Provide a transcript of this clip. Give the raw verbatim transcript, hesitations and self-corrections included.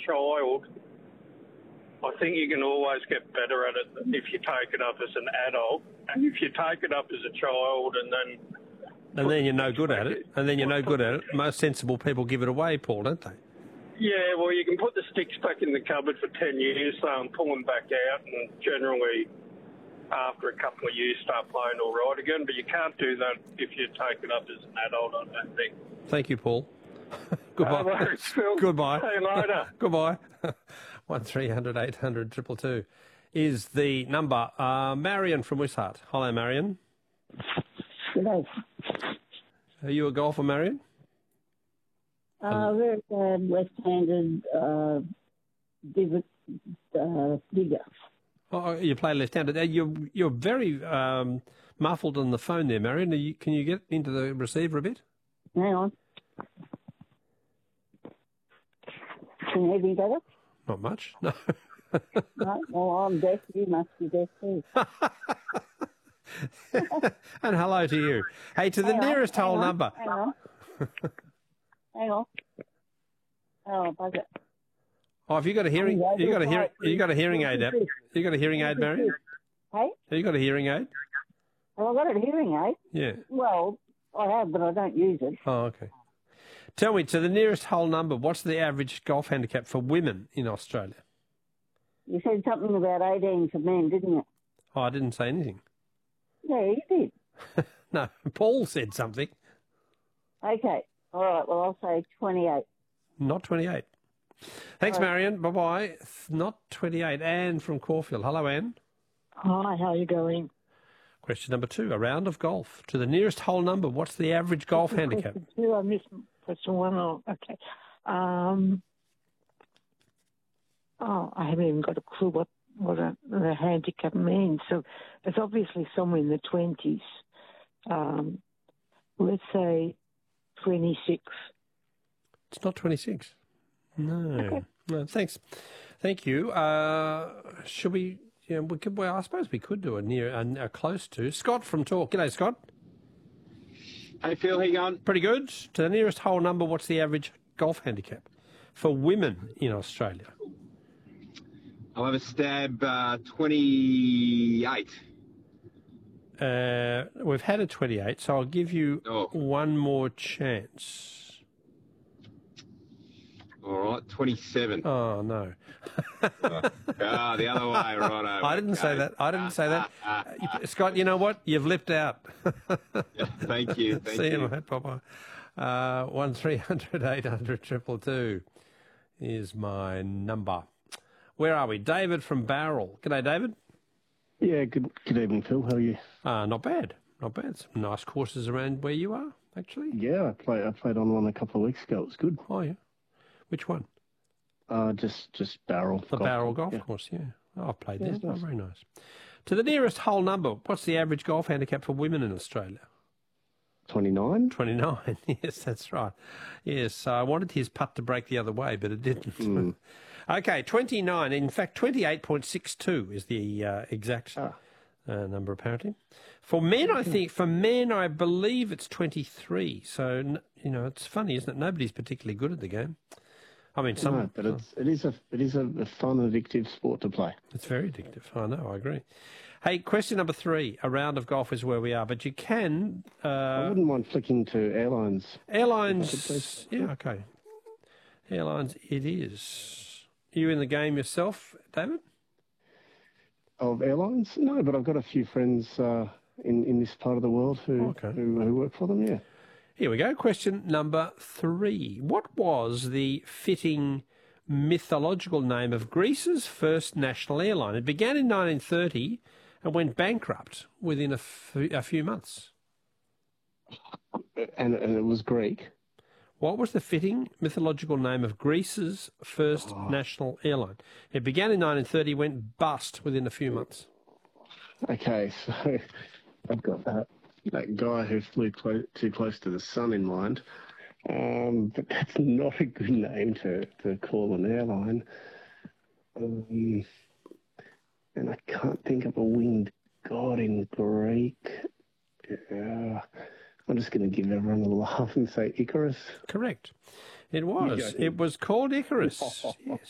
child, I think you can always get better at it than if you take it up as an adult. And if you take it up as a child and then... And then you're no good at it. And then you're no good at it. Most sensible people give it away, Paul, don't they? Yeah, well, you can put the sticks back in the cupboard for ten years, so and pull them back out, and generally after a couple of years start playing all right again. But you can't do that if you take it up as an adult, I don't think. Thank you, Paul. Goodbye. No worries, Phil. Goodbye. See you later. Goodbye. one three hundred eight hundred two two two is the number. Uh, Marion from Wishart. Hello, Marion. Hello. Are you a golfer, Marion? Uh, very bad left-handed uh, div- uh, digger. Oh, you play left-handed. Uh, You're you're very um, muffled on the phone there, Marion. Are you, can you get into the receiver a bit? Hang on. Can you hear me better? Not much. No. No? Well, I'm deaf. You must be deaf too. And hello to you. Hey, to the Hang on, nearest hang whole on, number. Hang on. Hang on. Oh, bugger. Oh, have you got a hearing? Yeah, You got a hearing? right. You got a hearing aid app? You got a hearing aid, Marion? Hey? Have you got a hearing aid? Well, I've got a hearing aid. Yeah. Well, I have, but I don't use it. Oh, okay. Tell me, to the nearest whole number, what's the average golf handicap for women in Australia? You said something about eighteen for men, didn't you? Oh, I didn't say anything. Yeah, you did. No, Paul said something. Okay. All right. Well, I'll say twenty-eight. Not twenty-eight. Thanks, Marion. Bye-bye. Not twenty-eight. Anne from Caulfield. Hello, Anne. Hi, how are you going? Question number two, a round of golf. To the nearest whole number, what's the average golf handicap? Question two, I missed question one. Oh, okay. Um, oh, I haven't even got a clue what, what a, a handicap means. So it's obviously somewhere in the twenties. Um, let's say twenty-six. It's not twenty-six. No. Okay. No, thanks. Thank you. Uh, should we, you know, we could, well, I suppose we could do a near, a, a close to. Scott from Talk. G'day, Scott. Hey, Phil, how you going? Pretty good. To the nearest whole number, what's the average golf handicap for women in Australia? I'll have a stab, uh, twenty-eight. Uh, we've had a twenty-eight, so I'll give you Oh. one more chance. All right, twenty-seven. Oh, no. Ah, the other way, right. I didn't say that. I didn't say that. Uh, you- Scott, you know what? You've lipped out. Yeah, thank you. Thank See you, you. mate. Bye-bye. Uh, one three hundred eight hundred two two is my number. Where are we? David from Barrel. G'day, David. Yeah, good good evening, Phil. How are you? Uh, not bad. Not bad. Some nice courses around where you are, actually. Yeah, I played I played on one a couple of weeks ago. It was good. Oh, yeah. Which one? Uh, just just barrel. The golf. Barrel Golf Yeah. Course, yeah. Oh, I've played Yeah, there. it's Oh, nice. very nice. To the nearest whole number, what's the average golf handicap for women in Australia? twenty-nine. twenty-nine. Yes, that's right. Yes, I wanted his putt to break the other way, but it didn't. Mm. Okay, twenty-nine. In fact, twenty-eight point six two is the uh, exact Ah. uh, number, apparently. For men, I think, for men, I believe it's twenty-three. So, n- you know, it's funny, isn't it? Nobody's particularly good at the game. I mean, some. No, but it's it is a it is a, a fun, addictive sport to play. It's very addictive. I know, I agree. Hey, question number three. A round of golf is where we are, but you can. I Uh, wouldn't mind flicking to airlines. airlines. please. Yeah, okay. Airlines, it is. Are you in the game yourself, David? Of airlines? No, but I've got a few friends uh, in in this part of the world who Okay. who, who work for them. Yeah. Here we go. Question number three. What was the fitting mythological name of Greece's first national airline? It began in nineteen thirty and went bankrupt within a, f- a few months. And and it was Greek. What was the fitting mythological name of Greece's first Oh. national airline? It began in nineteen thirty, went bust within a few months. Okay, so I've got that that guy who flew clo- too close to the sun in mind. Um, but that's not a good name to, to call an airline. Um, and I can't think of a winged god in Greek. Yeah, I'm just going to give everyone a laugh and say Icarus. Correct. It was. joking? It was called Icarus. Yes,